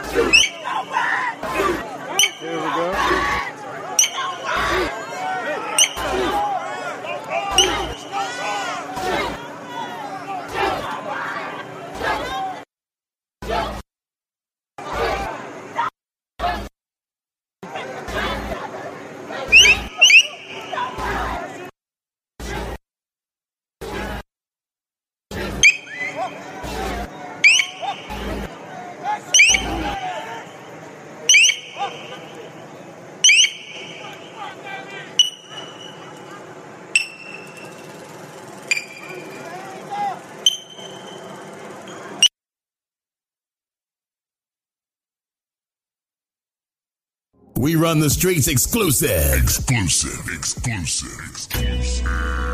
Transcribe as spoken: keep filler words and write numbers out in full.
Here we go. We run the streets exclusive. Exclusive, exclusive, exclusive.